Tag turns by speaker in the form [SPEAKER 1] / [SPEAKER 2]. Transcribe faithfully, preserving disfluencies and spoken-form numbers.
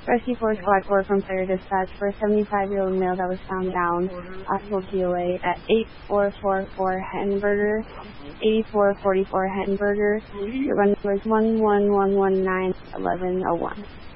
[SPEAKER 1] Rescue four Squad four from Fire Dispatch for a seventy-five-year-old male that was found down, Hospital P O A at eighty-four forty-four Hettenberger, eighty-four forty-four Hettenberger. Your run number is one one one one nine eleven oh one.